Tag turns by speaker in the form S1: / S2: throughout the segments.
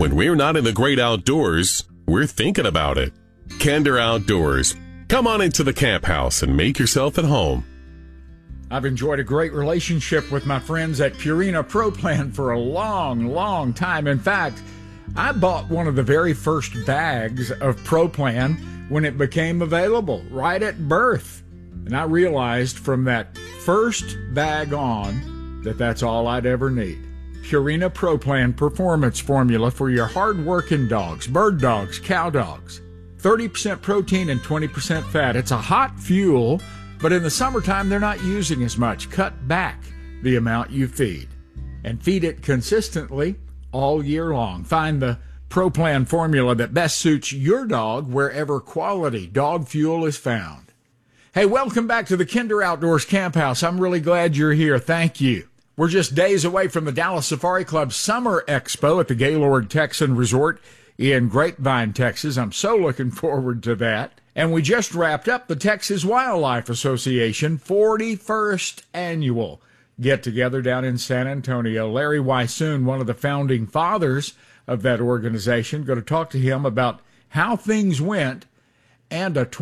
S1: When we're not in the great outdoors, we're thinking about it. Kinder Outdoors. Come on into the camp house and make yourself at home.
S2: I've enjoyed a great relationship with my friends at Purina Pro Plan for a long, long time. In fact, I bought one of the very first bags of Pro Plan when it became available, right at birth. And I realized from that first bag on that that's all I'd ever need. Purina Pro Plan Performance Formula for your hard-working dogs, bird dogs, cow dogs. 30% protein and 20% fat. It's a hot fuel, but in the summertime, they're not using as much. Cut back the amount you feed and feed it consistently all year long. Find the Pro Plan formula that best suits your dog wherever quality dog fuel is found. Hey, welcome back to the Kinder Outdoors Camp House. I'm really glad you're here. Thank you. We're just days away from the Dallas Safari Club Summer Expo at the Gaylord Texan Resort in Grapevine, Texas. I'm so looking forward to that. And we just wrapped up the Texas Wildlife Association 41st annual get-together down in San Antonio. Larry Weishuhn, one of the founding fathers of that organization, going to talk to him about how things went and a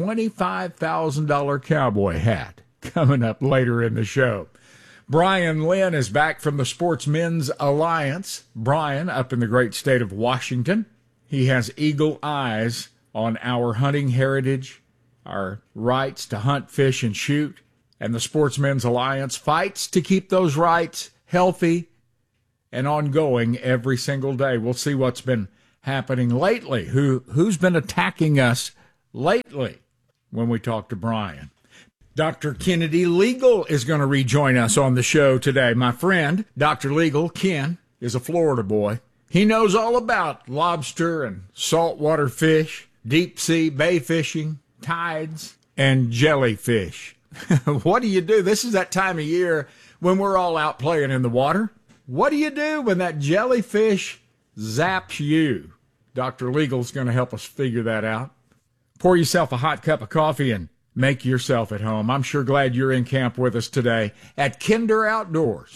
S2: $25,000 cowboy hat coming up later in the show. Brian Lynn is back from the Sportsmen's Alliance. Brian, up in the great state of Washington. He has eagle eyes on our hunting heritage, our rights to hunt, fish, and shoot. And the Sportsmen's Alliance fights to keep those rights healthy and ongoing every single day. We'll see what's been happening lately, who's been attacking us lately when we talk to Brian. Dr. Kennedy Legal is going to rejoin us on the show today. My friend, Dr. Legal, Ken, is a Florida boy. He knows all about lobster and saltwater fish, deep sea bay fishing, tides, and jellyfish. What do you do? This is that time of year when we're all out playing in the water. What do you do when that jellyfish zaps you? Dr. Legal's going to help us figure that out. Pour yourself a hot cup of coffee and make yourself at home. I'm sure glad you're in camp with us today at Kinder Outdoors.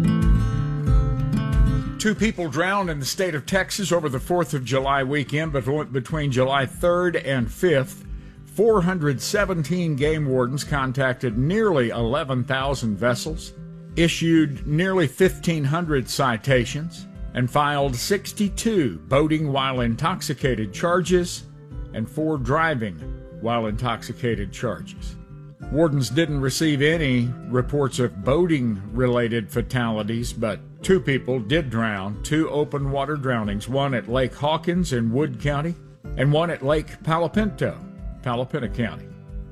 S2: 2 people drowned in the state of Texas over the 4th of July weekend between July 3rd and 5th. 417 game wardens contacted nearly 11,000 vessels, issued nearly 1,500 citations, and filed 62 boating while intoxicated charges and 4 driving while intoxicated charges. Wardens didn't receive any reports of boating-related fatalities, but 2 people did drown, 2 open water drownings, one at Lake Hawkins in Wood County and one at Lake Palapinto, Palapinto County.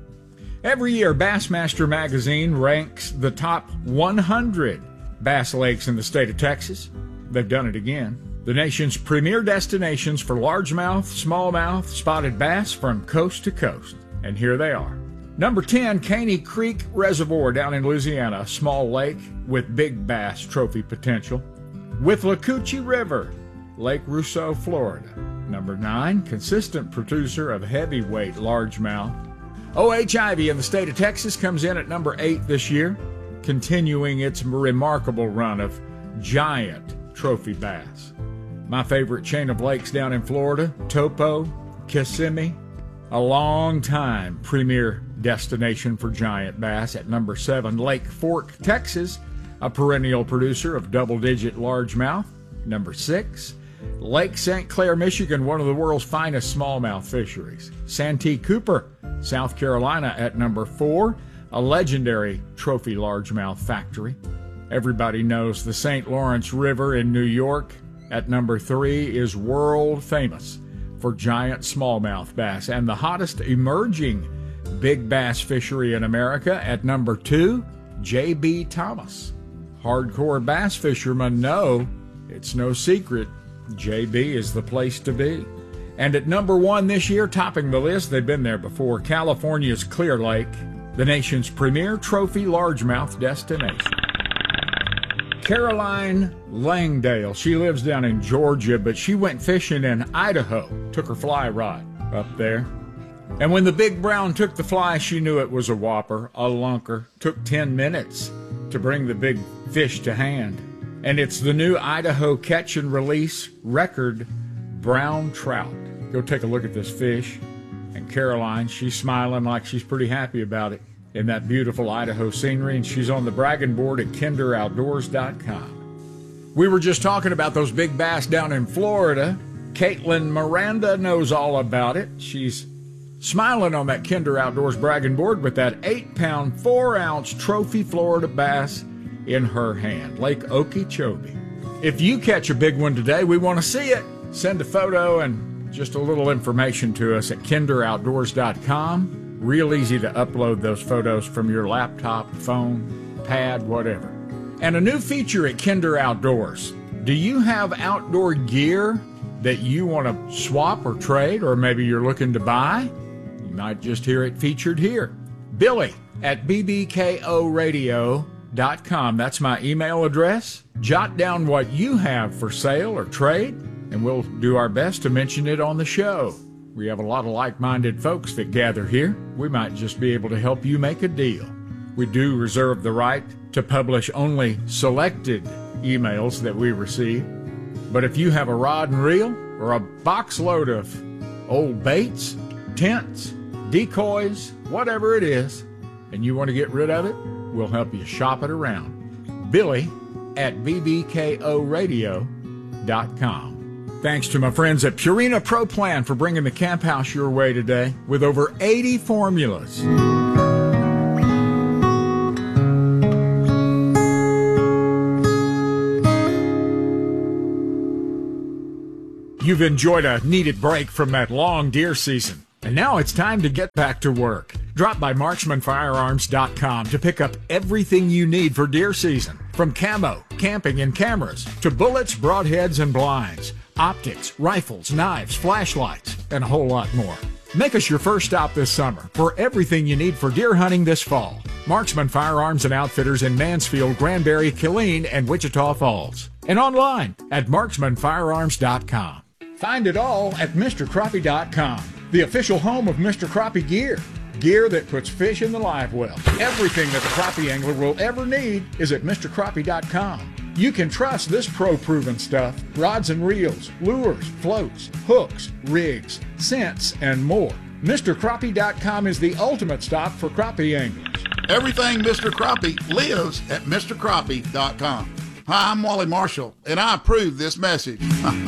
S2: Every year, Bassmaster Magazine ranks the top 100 bass lakes in the state of Texas. They've done it again. The nation's premier destinations for largemouth, smallmouth, spotted bass from coast to coast. And here they are. Number 10, Caney Creek Reservoir down in Louisiana, a small lake with big bass trophy potential. Withlacoochee River, Lake Rousseau, Florida. Number 9, consistent producer of heavyweight largemouth. O.H. Ivy in the state of Texas comes in at number 8 this year, continuing its remarkable run of giant trophy bass. My favorite chain of lakes down in Florida, Topo, Kissimmee, a long-time premier destination for giant bass at number 7. Lake Fork, Texas, a perennial producer of double-digit largemouth. Number 6. Lake St. Clair, Michigan, one of the world's finest smallmouth fisheries. Santee Cooper, South Carolina, at number 4, a legendary trophy largemouth factory. Everybody knows the St. Lawrence River in New York, at number 3, is world famous for giant smallmouth bass. And the hottest emerging big bass fishery in America, at number 2, J.B. Thomas. Hardcore bass fishermen know it's no secret J.B. is the place to be. And at number 1 this year, topping the list, they've been there before, California's Clear Lake, the nation's premier trophy largemouth destination. Caroline Langdale, she lives down in Georgia, but she went fishing in Idaho, took her fly rod up there. And when the big brown took the fly, she knew it was a whopper, a lunker. Took 10 minutes to bring the big fish to hand. And it's the new Idaho catch and release record brown trout. Go take a look at this fish. And Caroline, she's smiling like she's pretty happy about it in that beautiful Idaho scenery, and she's on the bragging board at kinderoutdoors.com. We were just talking about those big bass down in Florida. Caitlin Miranda knows all about it. She's smiling on that Kinder Outdoors bragging board with that 8-pound, 4-ounce trophy Florida bass in her hand, Lake Okeechobee. If you catch a big one today, we want to see it. Send a photo and just a little information to us at kinderoutdoors.com. Real easy to upload those photos from your laptop, phone, pad, whatever. And a new feature at Kinder Outdoors. Do you have outdoor gear that you want to swap or trade, or maybe you're looking to buy? You might just hear it featured here. Billy at bbkoradio.com. That's my email address. Jot down what you have for sale or trade, and we'll do our best to mention it on the show. We have a lot of like-minded folks that gather here. We might just be able to help you make a deal. We do reserve the right to publish only selected emails that we receive. But if you have a rod and reel or a box load of old baits, tents, decoys, whatever it is, and you want to get rid of it, we'll help you shop it around. Billy at bbkoradio.com. Thanks to my friends at Purina Pro Plan for bringing the Camp House your way today with over 80 formulas. You've enjoyed a needed break from that long deer season, and now it's time to get back to work. Drop by marksmanfirearms.com to pick up everything you need for deer season, from camo, camping, and cameras to bullets, broadheads, and blinds, optics, rifles, knives, flashlights, and a whole lot more. Make us your first stop this summer for everything you need for deer hunting this fall. Marksman Firearms and Outfitters in Mansfield, Granbury, Killeen, and Wichita Falls. And online at marksmanfirearms.com. Find it all at MrCrappie.com, the official home of Mr. Crappie gear. Gear that puts fish in the live well. Everything that the crappie angler will ever need is at MrCrappie.com. You can trust this pro-proven stuff: rods and reels, lures, floats, hooks, rigs, scents, and more. MrCrappie.com is the ultimate stop for crappie anglers.
S3: Everything Mr. Crappie lives at MrCrappie.com. Hi, I'm Wally Marshall, and I approve this message.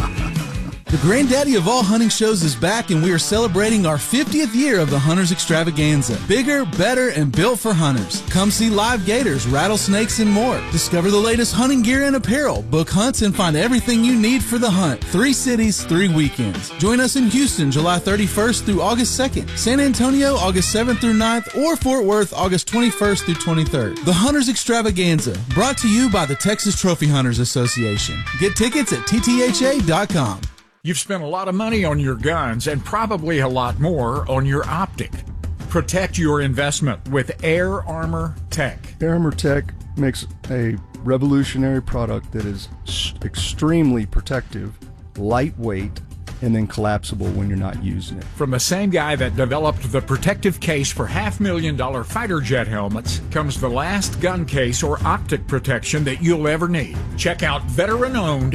S4: The granddaddy of all hunting shows is back, and we are celebrating our 50th year of the Hunters Extravaganza. Bigger, better, and built for hunters. Come see live gators, rattlesnakes, and more. Discover the latest hunting gear and apparel. Book hunts and find everything you need for the hunt. 3 cities, 3 weekends. Join us in Houston, July 31st through August 2nd. San Antonio, August 7th through 9th, or Fort Worth, August 21st through 23rd. The Hunters Extravaganza, brought to you by the Texas Trophy Hunters Association. Get tickets at ttha.com.
S2: You've spent a lot of money on your guns and probably a lot more on your optic. Protect your investment with Air Armor Tech.
S5: Air Armor Tech makes a revolutionary product that is extremely protective, lightweight, and then collapsible when you're not using it.
S2: From the same guy that developed the protective case for $500,000 fighter jet helmets comes the last gun case or optic protection that you'll ever need. Check out veteran-owned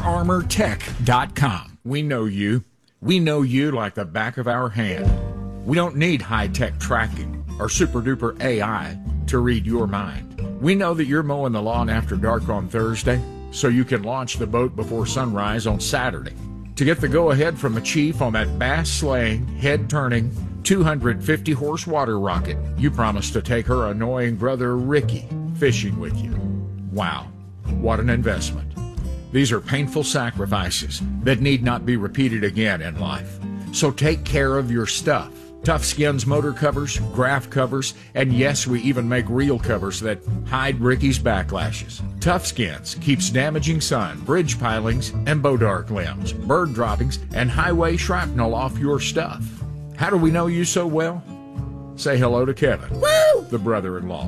S2: airarmortech.com. We know you. We know you like the back of our hand. We don't need high-tech tracking or super-duper AI to read your mind. We know that you're mowing the lawn after dark on Thursday, so you can launch the boat before sunrise on Saturday. To get the go-ahead from the chief on that bass-slaying, head-turning, 250-horse water rocket, you promised to take her annoying brother Ricky fishing with you. Wow, what an investment. These are painful sacrifices that need not be repeated again in life. So take care of your stuff. Tough Skins motor covers, graph covers, and yes, we even make reel covers that hide Ricky's backlashes. Tough Skins keeps damaging sun, bridge pilings, and bodark limbs, bird droppings, and highway shrapnel off your stuff. How do we know you so well? Say hello to Kevin, woo! The brother-in-law.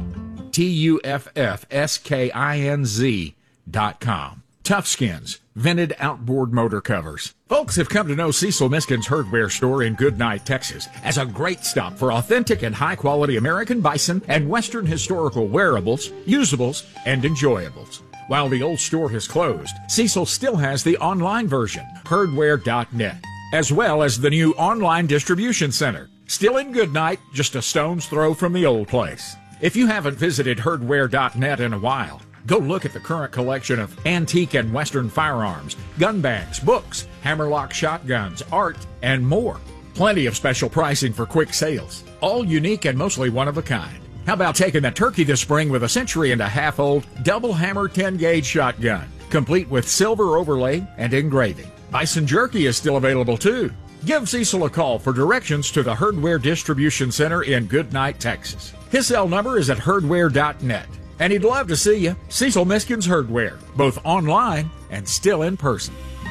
S2: TUFFSKINZ.com. Tough Skins, vented outboard motor covers. Folks have come to know Cecil Miskin's Herdware store in Goodnight, Texas, as a great stop for authentic and high-quality American bison and Western historical wearables, usables, and enjoyables. While the old store has closed, Cecil still has the online version, herdware.net, as well as the new online distribution center, still in Goodnight, just a stone's throw from the old place. If you haven't visited herdware.net in a while, go look at the current collection of antique and Western firearms, gun bags, books, hammerlock shotguns, art, and more. Plenty of special pricing for quick sales, all unique and mostly one of a kind. How about taking the turkey this spring with a 1.5-century-old double hammer 10-gauge shotgun, complete with silver overlay and engraving. Bison jerky is still available too. Give Cecil a call for directions to the Herdware Distribution Center in Goodnight, Texas. His cell number is at herdware.net. And he'd love to see you. Cecil Miskin's Herdware, both online and still in person.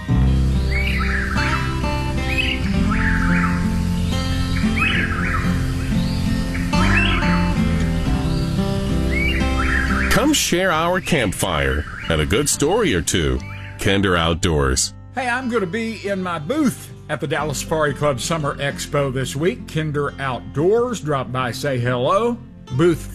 S1: Come share our campfire and a good story or two. Kinder Outdoors.
S2: Hey, I'm going to be in my booth at the Dallas Safari Club Summer Expo this week. Kinder Outdoors. Drop by, say hello. Booth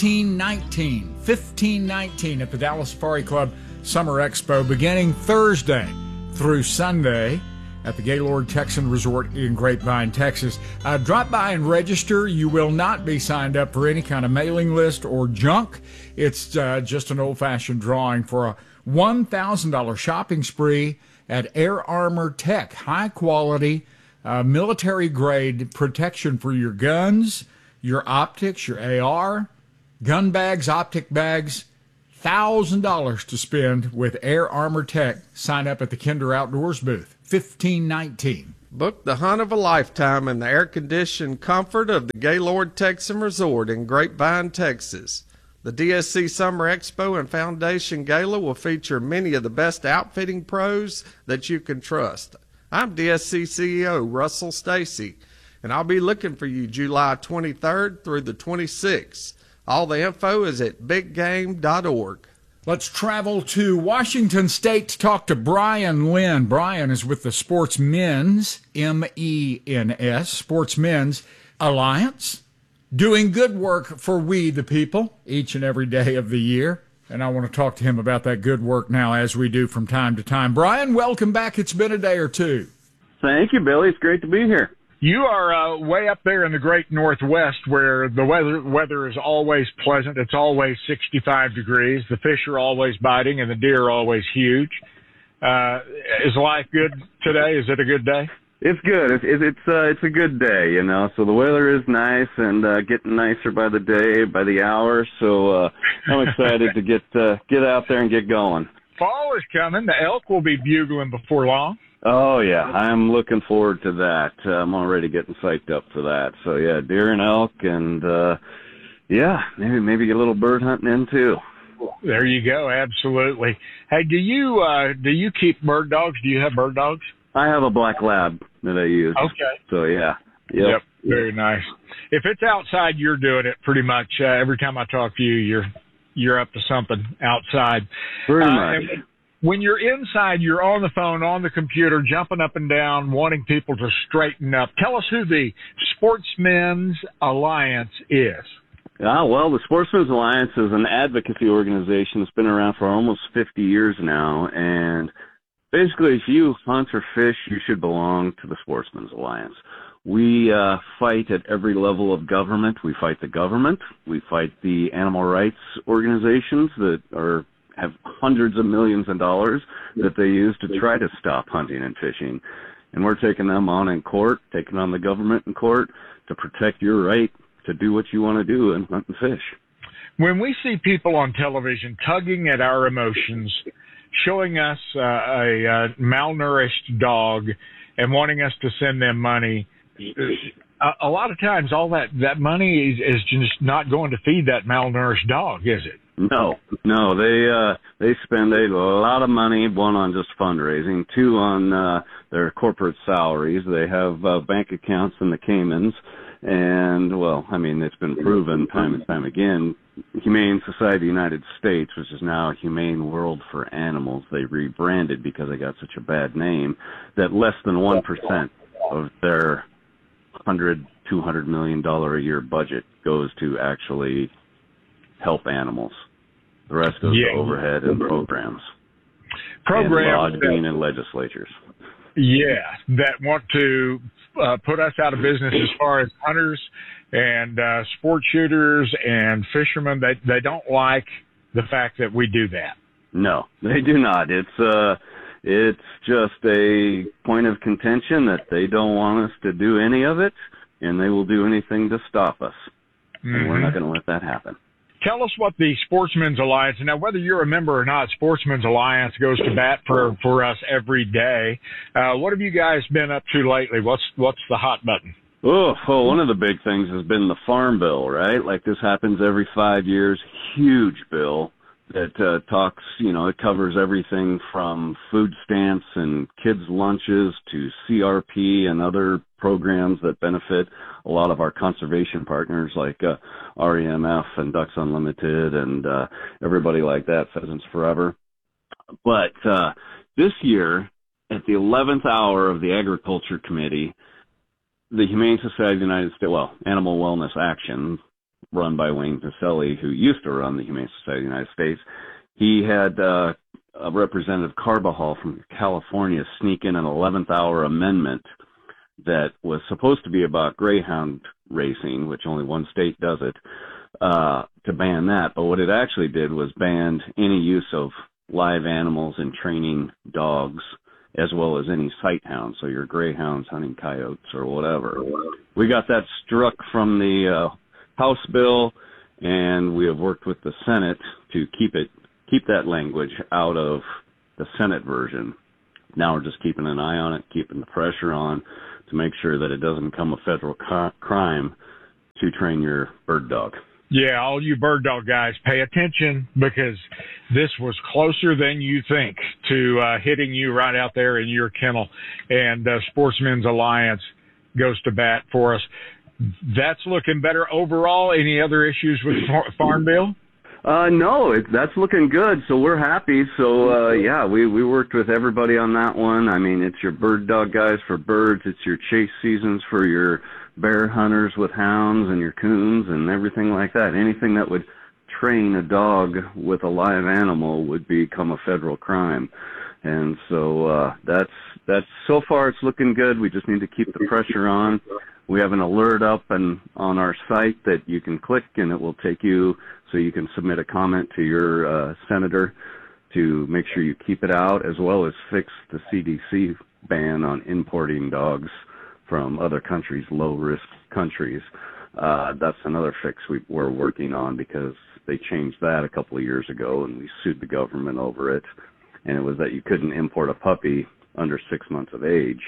S2: 1519 at the Dallas Safari Club Summer Expo, beginning Thursday through Sunday at the Gaylord Texan Resort in Grapevine, Texas. Drop by and register. You will not be signed up for any kind of mailing list or junk. It's just an old-fashioned drawing for a $1,000 shopping spree at Air Armor Tech. High-quality, military-grade protection for your guns, your optics, your AR, gun bags, optic bags. $1,000 to spend with Air Armor Tech. Sign up at the Kinder Outdoors booth, 1519.
S6: Book the hunt of a lifetime in the air-conditioned comfort of the Gaylord Texan Resort in Grapevine, Texas. The DSC Summer Expo and Foundation Gala will feature many of the best outfitting pros that you can trust. I'm DSC CEO Russell Stacy, and I'll be looking for you July 23rd through the 26th. All the info is at biggame.org.
S2: Let's travel to Washington State to talk to Brian Lynn. Brian is with the Sportsmen's, MENS, Sportsmen's Alliance, doing good work for we the people each and every day of the year. And I want to talk to him about that good work now, as we do from time to time. Brian, welcome back. It's been a day or two.
S7: Thank you, Billy. It's great to be here.
S2: You are way up there in the great Northwest, where the weather is always pleasant. It's always 65 degrees. The fish are always biting, and the deer are always huge. Is life good today? Is it a good day?
S7: It's good. It's a good day, you know. So the weather is nice and getting nicer by the day, by the hour. So I'm excited to get out there and get going.
S2: Fall is coming. The elk will be bugling before long.
S7: Oh, yeah. I'm looking forward to that. I'm already getting psyched up for that. So, yeah, deer and elk and, yeah, maybe get a little bird hunting in, too.
S2: There you go. Absolutely. Hey, do you keep bird dogs? Do you have bird dogs?
S7: I have a black lab that I use.
S2: Okay.
S7: So, yeah.
S2: Yep. Very nice. If it's outside, you're doing it pretty much. Every time I talk to you, you're up to something outside.
S7: Pretty much.
S2: When you're inside, you're on the phone, on the computer, jumping up and down, wanting people to straighten up. Tell us who the Sportsmen's Alliance is.
S7: Well, the Sportsmen's Alliance is an advocacy organization that's been around for almost 50 years now. And basically, if you hunt or fish, you should belong to the Sportsmen's Alliance. We fight at every level of government. We fight the government. We fight the animal rights organizations that have hundreds of millions of dollars that they use to try to stop hunting and fishing. And we're taking them on in court, taking on the government in court to protect your right to do what you want to do and hunt and fish.
S2: When we see people on television tugging at our emotions, showing us a malnourished dog and wanting us to send them money, a lot of times all that money is just not going to feed that malnourished dog, is it?
S7: No, they spend a lot of money, one on just fundraising, two on their corporate salaries. They have bank accounts in the Caymans, and, well, I mean, it's been proven time and time again. Humane Society United States, which is now Humane World for Animals, they rebranded because they got such a bad name, that less than 1% of their $200 million a year budget goes to actually help animals. The rest goes to overhead and programs. And lobbying and legislatures.
S2: Yeah, that want to put us out of business as far as hunters and sport shooters and fishermen. They don't like the fact that we do that.
S7: No, they do not. It's just a point of contention that they don't want us to do any of it, and they will do anything to stop us. Mm-hmm. And we're not going to let that happen.
S2: Tell us what the Sportsmen's Alliance, now whether you're a member or not, Sportsmen's Alliance goes to bat for us every day. What have you guys been up to lately? What's the hot button?
S7: Oh, one of the big things has been the Farm Bill, right? Like this happens every 5 years. Huge bill that talks, it covers everything from food stamps and kids' lunches to CRP and other programs that benefit a lot of our conservation partners like REMF and Ducks Unlimited and everybody like that, Pheasants Forever. But this year, at the 11th hour of the Agriculture Committee, the Humane Society of the United States, Animal Wellness Action, run by Wayne Pacelli, who used to run the Humane Society of the United States, he had Representative Carbajal from California sneak in an 11th hour amendment that was supposed to be about greyhound racing, which only one state does it, to ban that. But what it actually did was banned any use of live animals in training dogs, as well as any sight hounds, so your greyhounds hunting coyotes or whatever. We got that struck from the House bill, and we have worked with the Senate to keep that language out of the Senate version. Now we're just keeping an eye on it, keeping the pressure on to make sure that it doesn't become a federal crime to train your bird dog.
S2: Yeah, all you bird dog guys, pay attention, because this was closer than you think to hitting you right out there in your kennel. And Sportsmen's Alliance goes to bat for us. That's looking better overall. Any other issues with Farm Bill?
S7: No, that's looking good. So we're happy. So, we worked with everybody on that one. I mean, it's your bird dog guys for birds. It's your chase seasons for your bear hunters with hounds and your coons and everything like that. Anything that would train a dog with a live animal would become a federal crime. And so, that's so far it's looking good. We just need to keep the pressure on. We have an alert up and on our site that you can click, and it will take you so you can submit a comment to your senator to make sure you keep it out, as well as fix the CDC ban on importing dogs from other countries, low-risk countries. That's another fix we're working on, because they changed that a couple of years ago, and we sued the government over it. And it was that you couldn't import a puppy under 6 months of age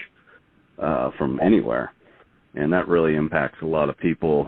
S7: from anywhere. And that really impacts a lot of people,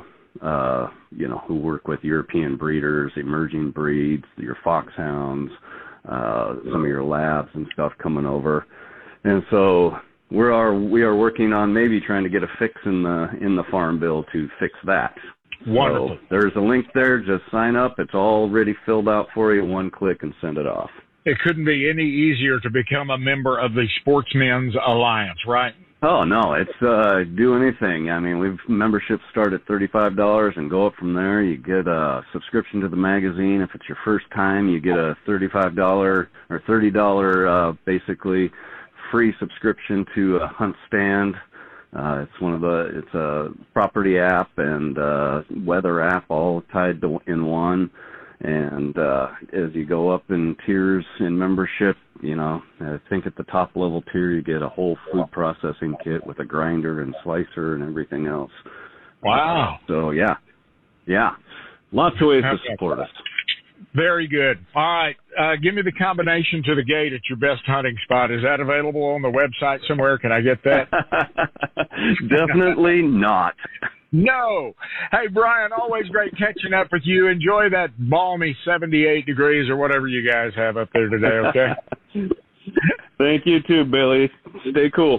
S7: who work with European breeders, emerging breeds, your foxhounds, some of your labs and stuff coming over. And so we are working on maybe trying to get a fix in the Farm Bill to fix that.
S2: Wonderful.
S7: So there's a link there. Just sign up. It's already filled out for you. One click and send it off.
S2: It couldn't be any easier to become a member of the Sportsmen's Alliance, right?
S7: Oh, no, it's do anything. I mean, memberships start at $35 and go up from there. You get a subscription to the magazine. If it's your first time, you get a $35 or $30 basically free subscription to a Hunt Stand. It's a property app and weather app all tied in one. And as you go up in tiers in membership, I think at the top level tier you get a whole food processing kit with a grinder and slicer and everything else.
S2: Wow.
S7: So yeah, lots of ways to support us.
S2: Very good. All right, give me the combination to the gate at your best hunting spot. Is that available on the website somewhere? Can I get that?
S7: Definitely not.
S2: No. Hey, Brian, always great catching up with you. Enjoy that balmy 78 degrees or whatever you guys have up there today, okay?
S7: Thank you too, Billy. Stay cool.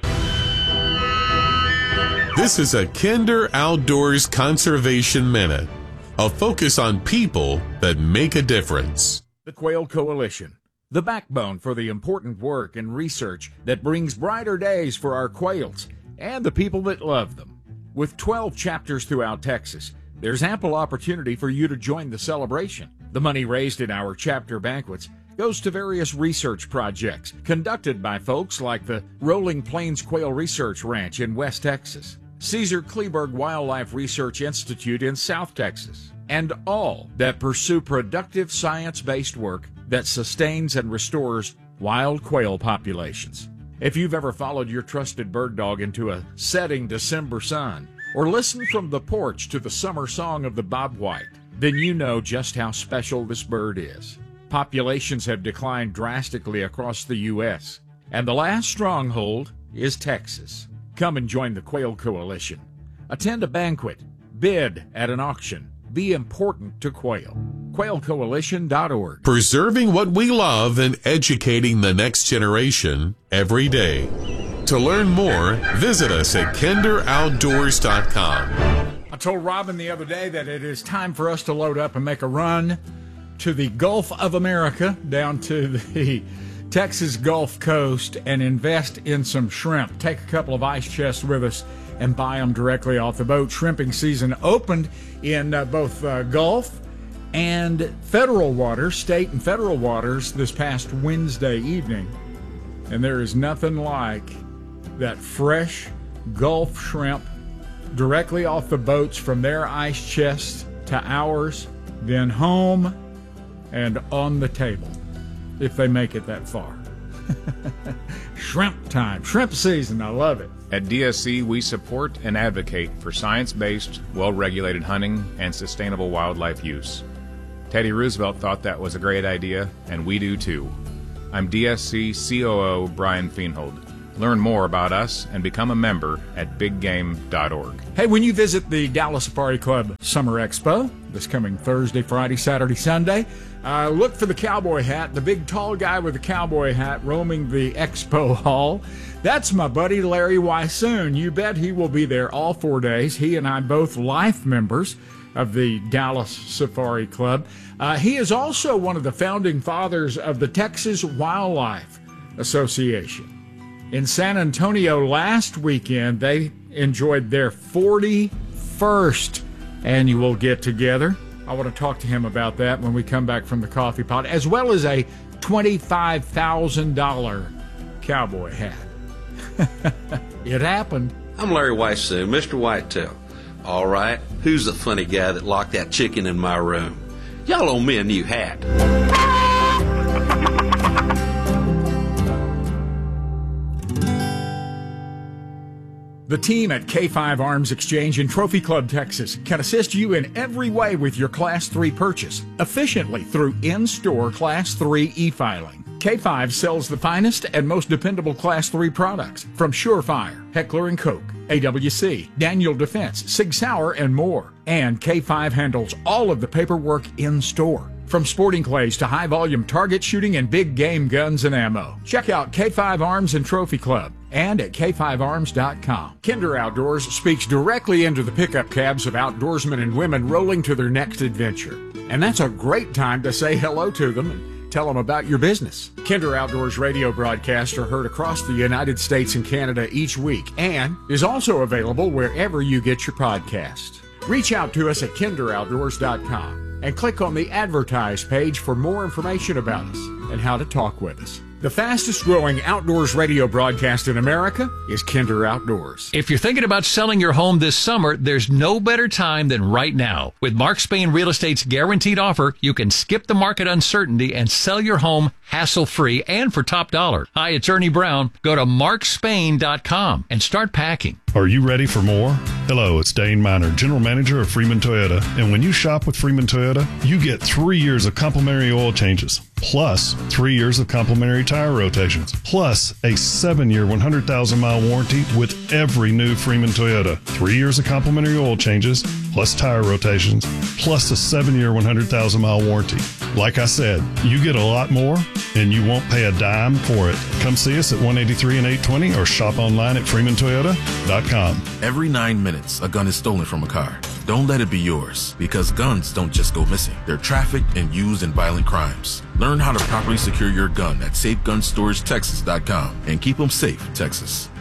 S1: This is a Kinder Outdoors Conservation Minute, a focus on people that make a difference.
S2: The Quail Coalition, the backbone for the important work and research that brings brighter days for our quails and the people that love them. With 12 chapters throughout Texas, there's ample opportunity for you to join the celebration. The money raised in our chapter banquets goes to various research projects conducted by folks like the Rolling Plains Quail Research Ranch in West Texas, Caesar Kleberg Wildlife Research Institute in South Texas, and all that pursue productive science-based work that sustains and restores wild quail populations. If you've ever followed your trusted bird dog into a setting December sun, or listened from the porch to the summer song of the bobwhite, then you know just how special this bird is. Populations have declined drastically across the U.S., and the last stronghold is Texas. Come and join the Quail Coalition. Attend a banquet, bid at an auction, be important to quail. QuailCoalition.org.
S1: Preserving what we love and educating the next generation every day. To learn more, visit us at KinderOutdoors.com.
S2: I told Robin the other day that it is time for us to load up and make a run to the Gulf of America, down to the Texas Gulf Coast, and invest in some shrimp. Take a couple of ice chests with us and buy them directly off the boat. Shrimping season opened in both Gulf and federal waters, state and federal waters, this past Wednesday evening. And there is nothing like that fresh Gulf shrimp directly off the boats from their ice chests to ours, then home and on the table, if they make it that far. Shrimp time, shrimp season, I love it.
S8: At DSC, we support and advocate for science-based, well-regulated hunting and sustainable wildlife use. Teddy Roosevelt thought that was a great idea, and we do too. I'm DSC COO Brian Feenhold. Learn more about us and become a member at biggame.org.
S2: Hey, when you visit the Dallas Safari Club Summer Expo this coming Thursday, Friday, Saturday, Sunday, look for the cowboy hat, the big tall guy with the cowboy hat roaming the expo hall. That's my buddy Larry Wysoon. You bet he will be there all 4 days. He and I both life members of the Dallas Safari Club. He is also one of the founding fathers of the Texas Wildlife Association. In San Antonio last weekend, they enjoyed their 41st annual get-together. I want to talk to him about that when we come back from the coffee pot, as well as a $25,000 cowboy hat. It happened.
S9: I'm Larry Wysoon, Mr. Whitetail. All right, who's the funny guy that locked that chicken in my room? Y'all owe me a new hat.
S2: The team at K5 Arms Exchange in Trophy Club, Texas, can assist you in every way with your Class 3 purchase, efficiently through in-store Class 3 e-filing. K5 sells the finest and most dependable Class 3 products from Surefire, Heckler & Koch, AWC, Daniel Defense, Sig Sauer, and more. And K5 handles all of the paperwork in-store, from sporting clays to high-volume target shooting and big game guns and ammo. Check out K5 Arms and Trophy Club and at K5Arms.com. Kinder Outdoors speaks directly into the pickup cabs of outdoorsmen and women rolling to their next adventure. And that's a great time to say hello to them and tell them about your business. Kinder Outdoors radio broadcasts are heard across the United States and Canada each week and is also available wherever you get your podcast. Reach out to us at KinderOutdoors.com and click on the Advertise page for more information about us and how to talk with us. The fastest growing outdoors radio broadcast in America is Kinder Outdoors.
S10: If you're thinking about selling your home this summer, there's no better time than right now. With Mark Spain Real Estate's guaranteed offer, you can skip the market uncertainty and sell your home hassle-free and for top dollar. Hi, it's Ernie Brown. Go to markspain.com and start packing.
S11: Are you ready for more? Hello, it's Dane Miner, General Manager of Freeman Toyota. And when you shop with Freeman Toyota, you get 3 years of complimentary oil changes, plus 3 years of complimentary tire rotations, plus a 7-year, 100,000-mile warranty with every new Freeman Toyota. 3 years of complimentary oil changes, plus tire rotations, plus a 7-year, 100,000-mile warranty. Like I said, you get a lot more, and you won't pay a dime for it. Come see us at 183 and 820 or shop online at freemantoyota.com.
S12: Every 9 minutes, a gun is stolen from a car. Don't let it be yours, because guns don't just go missing. They're trafficked and used in violent crimes. Learn how to properly secure your gun at SafeGunStorageTexas.com and keep them safe, Texas.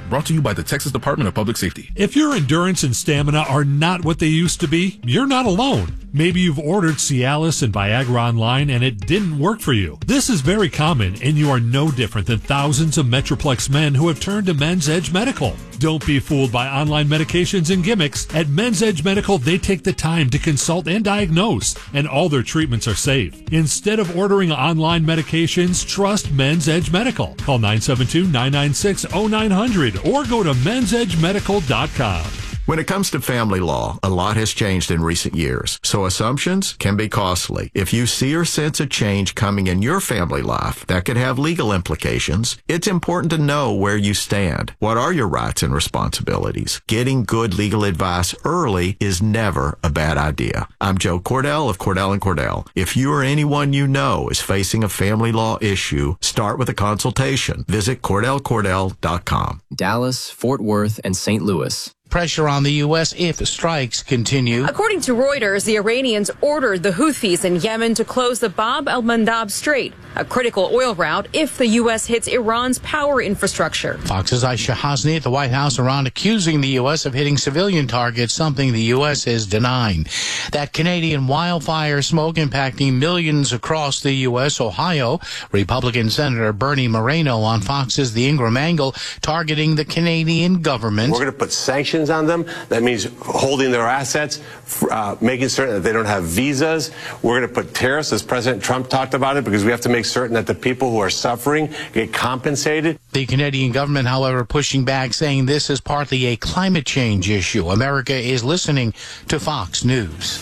S12: Brought to you by the Texas Department of Public Safety.
S13: If your endurance and stamina are not what they used to be, you're not alone. Maybe you've ordered Cialis and Viagra online and it didn't work for you. This is very common, and you are no different than thousands of Metroplex men who have turned to Men's Edge Medical. Don't be fooled by online medications and gimmicks. At Men's Edge Medical, they take the time to consult and diagnose, and all their treatments are safe. Instead of ordering online medications, trust Men's Edge Medical. Call 972-996-0900 or go to mensedgemedical.com.
S14: When it comes to family law, a lot has changed in recent years, so assumptions can be costly. If you see or sense a change coming in your family life that could have legal implications, it's important to know where you stand. What are your rights and responsibilities? Getting good legal advice early is never a bad idea. I'm Joe Cordell of Cordell & Cordell. If you or anyone you know is facing a family law issue, start with a consultation. Visit CordellCordell.com.
S15: Dallas, Fort Worth, and St. Louis.
S16: Pressure on the U.S. if strikes continue.
S17: According to Reuters, the Iranians ordered the Houthis in Yemen to close the Bab el-Mandab Strait, a critical oil route, if the U.S. hits Iran's power infrastructure.
S16: Fox's Aisha Hasni at the White House, Iran accusing the U.S. of hitting civilian targets, something the U.S. is denying. That Canadian wildfire smoke impacting millions across the U.S. Ohio, Republican Senator Bernie Moreno on Fox's The Ingram Angle, targeting the Canadian government.
S18: We're going to put sanctions on them. That means holding their assets, making certain that they don't have visas. We're going to put tariffs, as President Trump talked about it, because we have to make certain that the people who are suffering get compensated.
S16: The Canadian government, however, pushing back, saying this is partly a climate change issue. America is listening to Fox News.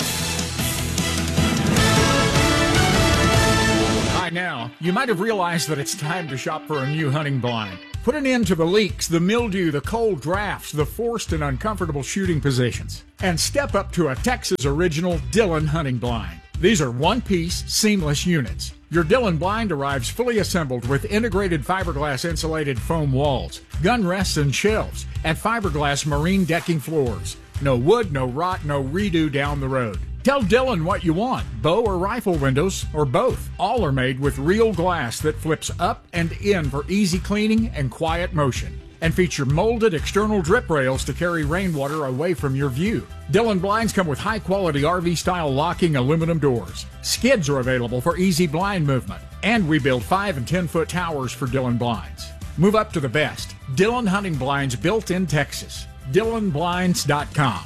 S2: By now, you might have realized that it's time to shop for a new hunting blind. Put an end to the leaks, the mildew, the cold drafts, the forced and uncomfortable shooting positions. And step up to a Texas original Dillon hunting blind. These are one-piece, seamless units. Your Dillon blind arrives fully assembled with integrated fiberglass insulated foam walls, gun rests and shelves, and fiberglass marine decking floors. No wood, no rot, no redo down the road. Tell Dillon what you want, bow or rifle windows, or both. All are made with real glass that flips up and in for easy cleaning and quiet motion, and feature molded external drip rails to carry rainwater away from your view. Dillon blinds come with high-quality RV-style locking aluminum doors. Skids are available for easy blind movement, and we build 5 and 10-foot towers for Dillon blinds. Move up to the best. Dillon hunting blinds built in Texas. DillonBlinds.com.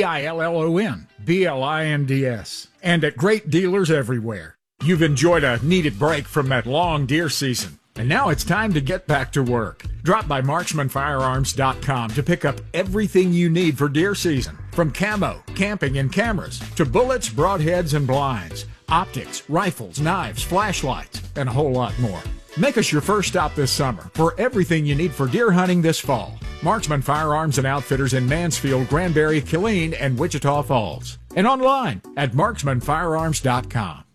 S2: DillonBlinds. And at great dealers everywhere. You've enjoyed a needed break from that long deer season, and now it's time to get back to work. Drop by MarksmanFirearms.com to pick up everything you need for deer season, from camo, camping, and cameras to bullets, broadheads, and blinds, optics, rifles, knives, flashlights, and a whole lot more. Make us your first stop this summer for everything you need for deer hunting this fall. Marksman Firearms and Outfitters in Mansfield, Granbury, Killeen, and Wichita Falls. And online at marksmanfirearms.com.